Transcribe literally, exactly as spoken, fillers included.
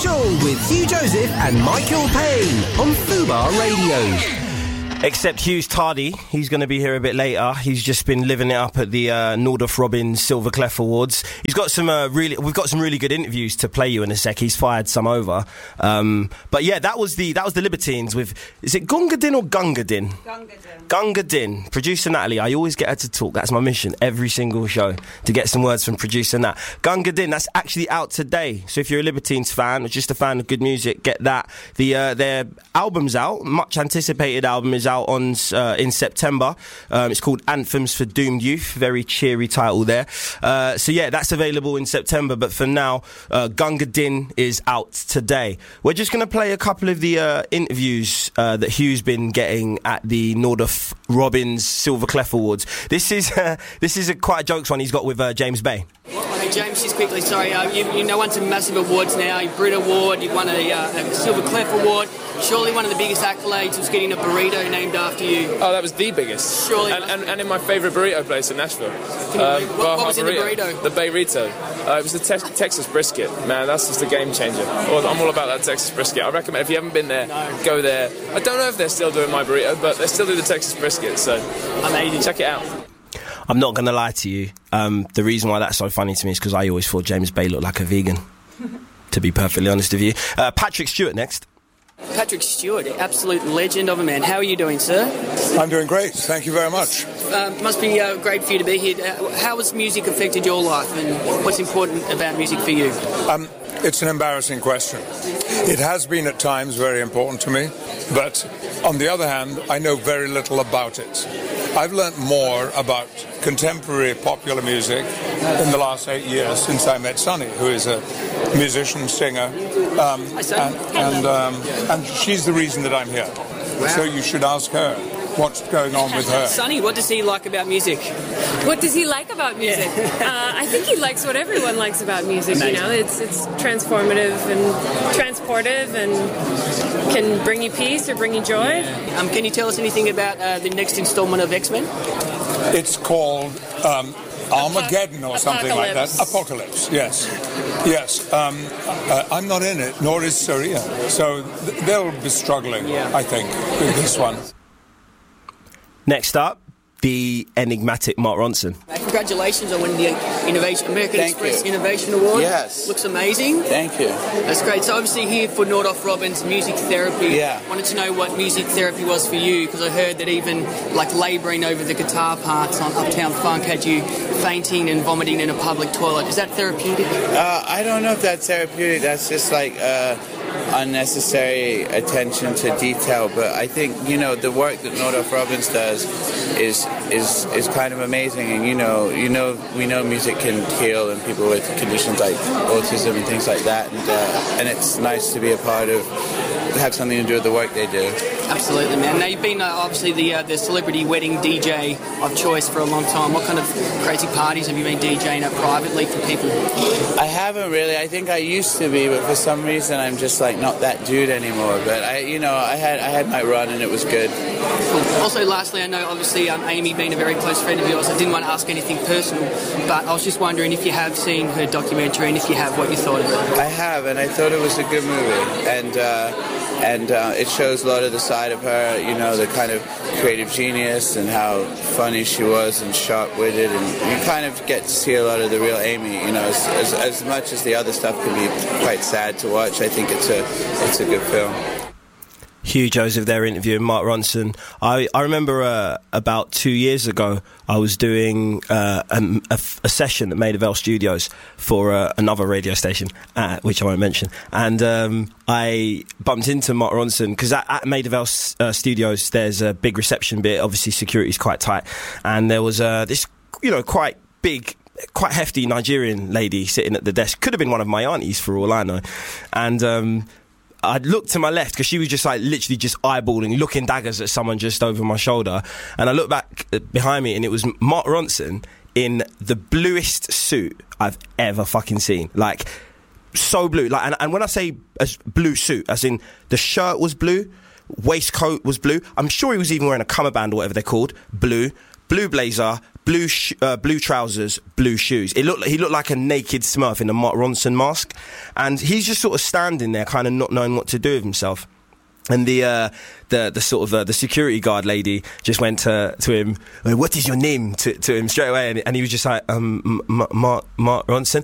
Special with Hugh Joseph and Michael Payne on Fubar Radio. Except Hugh's tardy. He's going to be here a bit later. He's just been living it up at the uh, Nordoff Robbins Silver Clef Awards. He's got some uh, really. We've got some really good interviews to play you in a sec. He's fired some over. Um, but yeah, that was the that was the Libertines with. Is it Gunga Din or Gunga Din? Gunga Din. Gunga Din. Producer Natalie. I always get her to talk. That's my mission every single show, to get some words from producer Nat. Gunga Din. That's actually out today. So if you're a Libertines fan or just a fan of good music, get that. The uh, their album's out. Much anticipated album is out. Out on uh, in September. Um, it's called Anthems for Doomed Youth. Very cheery title there. Uh, so yeah, that's available in September. But for now, uh, Gunga Din is out today. We're just going to play a couple of the uh, interviews uh, that Hugh's been getting at the Nordoff Robbins Silver Clef Awards. This is uh, this is a quite a jokes one he's got with uh, James Bay. Hey James, just quickly, sorry, uh, you, you know, won some massive awards now. You Brit Award, you won a, uh, a Silver Clef Award. Surely one of the biggest accolades was getting a burrito named after you. Oh, that was the biggest. Surely. And, and, and in my favourite burrito place in Nashville. Um, what, what was in the burrito? The Bayrito. Uh, it was the te- Texas brisket. Man, that's just a game changer. I'm all about that Texas brisket. I recommend, if you haven't been there, no. go there. I don't know if they're still doing my burrito, but they still do the Texas brisket, so amazing. Check it out. I'm not going to lie to you. Um, the reason why that's so funny to me is because I always thought James Bay looked like a vegan, to be perfectly honest with you. Uh, Patrick Stewart next. Patrick Stewart, absolute legend of a man. How are you doing, sir? I'm doing great. Thank you very much. Uh, must be uh, great for you to be here. Uh, how has music affected your life, and what's important about music for you? Um, it's an embarrassing question. It has been at times very important to me, but on the other hand, I know very little about it. I've learnt more about contemporary popular music in the last eight years since I met Sunny, who is a musician, singer, um, and, and, um, and she's the reason that I'm here. Wow. So you should ask her what's going on with her. Sunny, what does he like about music? What does he like about music? uh, I think he likes what everyone likes about music. Amazing. You know, it's it's transformative and transportive and can bring you peace or bring you joy. Yeah. Um, can you tell us anything about uh, the next installment of X-Men? It's called um, Armageddon or something Apocalypse. like that. Apocalypse, yes. Yes. Um, uh, I'm not in it, nor is Saria. So th- they'll be struggling, yeah. I think, with this one. Next up, the enigmatic Mark Ronson. Uh, congratulations on winning the Innovation, American Thank Express you. Innovation Award. Yes. Looks amazing. Thank you. That's great. So obviously here for Nordoff Robbins Music Therapy. Yeah. Wanted to know what music therapy was for you, because I heard that even like labouring over the guitar parts on Uptown Funk had you fainting and vomiting in a public toilet. Is that therapeutic? Uh, I don't know if that's therapeutic. That's just like uh, unnecessary attention to detail. But I think, you know, the work that Nordoff Robbins does is is is kind of amazing. And you know, you know, we know music can heal and people with conditions like autism and things like that. And uh, and it's nice to be a part of, have something to do with the work they do. Absolutely, man. Now, you've been uh, obviously the uh, the celebrity wedding D J of choice for a long time. What kind of crazy parties have you been DJing at privately for people? I haven't really. I think I used to be, but for some reason I'm just like not that dude anymore. But I, you know, I had I had my run and it was good. Cool. Also, lastly, I know obviously um, Amy being a very close friend of yours, I didn't want to ask anything personal, but I was just wondering if you have seen her documentary, and if you have, what you thought of it. I have, and I thought it was a good movie, and uh, and uh, it shows a lot of the side of her, you know, the kind of creative genius and how funny she was and sharp-witted, and you kind of get to see a lot of the real Amy, you know, as, as, as much as the other stuff can be quite sad to watch. I think it's a it's a good film. Hugh Joseph there interviewing Mark Ronson. I, I remember uh, about two years ago I was doing uh, a, a, a session at Maida Vale Studios for uh, another radio station, uh, which I won't mention, and um, I bumped into Mark Ronson because at, at Maida Vale uh, Studios there's a big reception bit. Obviously security's quite tight, and there was uh, this, you know, quite big, quite hefty Nigerian lady sitting at the desk. Could have been one of my aunties for all I know. And um, I looked to my left because she was just like literally just eyeballing, looking daggers at someone just over my shoulder. And I looked back behind me and it was Mark Ronson in the bluest suit I've ever fucking seen. Like, so blue. Like, and, and when I say a blue suit, as in the shirt was blue, waistcoat was blue. I'm sure he was even wearing a cummerband or whatever they're called, blue. blue blazer, blue sh- uh, blue trousers, blue shoes. It looked he looked like a naked Smurf in a Mark Ronson mask, and he's just sort of standing there, kind of not knowing what to do with himself. And the uh, the the sort of uh, the security guard lady just went to to him. "What is your name?" to, to him straight away, and, and he was just like, um, Mark Mark Ronson.